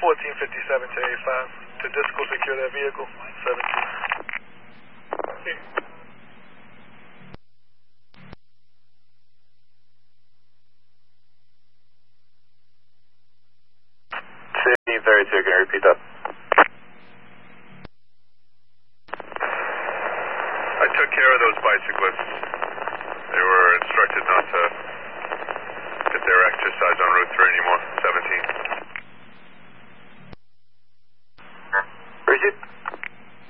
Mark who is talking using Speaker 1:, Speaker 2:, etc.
Speaker 1: 1457 to A5 to Disco secure that vehicle. 17.
Speaker 2: Can you repeat that?